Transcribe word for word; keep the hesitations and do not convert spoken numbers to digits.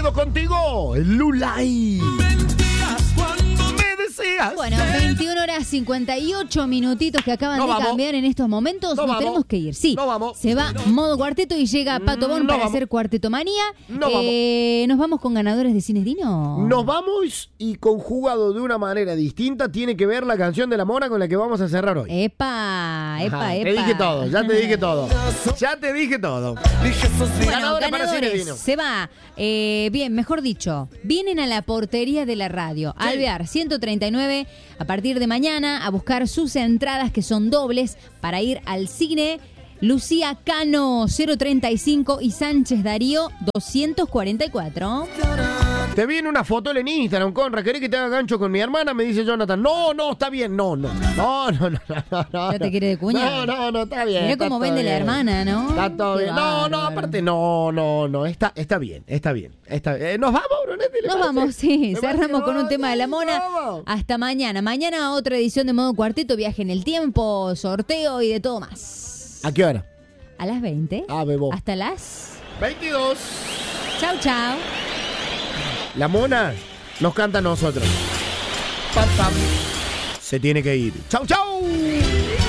quedo contigo, Lulay. Bueno, veintiuna horas cincuenta y ocho minutitos que acaban no de vamos. cambiar en estos momentos. No Nos vamos. tenemos que ir. Sí, no vamos. se va modo cuarteto y llega Pato Bon no para vamos. hacer Cuarteto Manía. No eh, ¿Nos vamos con ganadores de Cines Dino? Nos vamos y conjugado de una manera distinta tiene que ver la canción de la Mona con la que vamos a cerrar hoy. Epa, epa, Ajá, epa. Te dije todo, ya te dije todo. Ya te dije todo. Bueno, Ganadores para Cines ganadores, Dino. se va. Eh, bien, mejor dicho, vienen a la portería de la radio, Sí. Alvear ciento treinta y nueve, a partir de mañana, a buscar sus entradas que son dobles para ir al cine. Lucía Cano, cero treinta y cinco, y Sánchez Darío, doscientos cuarenta y cuatro. Te vi en una foto en Instagram, Conra, ¿querés que te haga gancho con mi hermana? Me dice Jonathan. No, no, está bien, no, no. No, no, no, no, no. ¿Ya te quiere de cuña? No, no, no, está bien. Mirá está cómo todo vende la bien. hermana, ¿no? Está todo Qué bien. No, no, bárbaro. aparte, no, no, no. Está, está bien, está bien. Está bien. Eh, ¿Nos vamos, Brunetti? ¿Le Nos parece? vamos, sí, ¿Le cerramos parece? con un tema de la Nos Mona. vamos. Hasta mañana. Mañana otra edición de Modo Cuarteto, viaje en el tiempo, sorteo y de todo más. ¿A qué hora? A las veinte. Ah, bebo. Hasta las... veintidós. Chau, chau. La Mona nos canta a nosotros. Pam, pam. Se tiene que ir. Chau, chau.